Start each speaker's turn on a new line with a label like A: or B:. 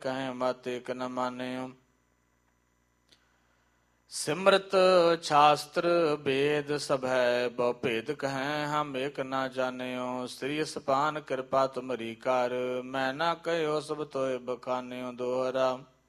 A: ਕਹੈ ਮਤ ਇਕ ਨ ਮਾਨਿਓ। ਸਿਮਰਤ ਸ਼ਾਸਤਰ ਵੇਦ ਸਭੈ ਬਹੁ ਭੇਦ ਕਹੈ ਹਮ ਏਕ ਨਾ ਜਾਣਿਓ। ਸ੍ਰੀ ਅਸਪਾਨ ਕਿਰਪਾ ਤੁਮਰੀ ਕਰ ਮੈਂ ਨਾ ਕਹਿਓ ਸਭ ਤੋਏ ਬਖਾਨਿਓ। ਦੋਹਰਾ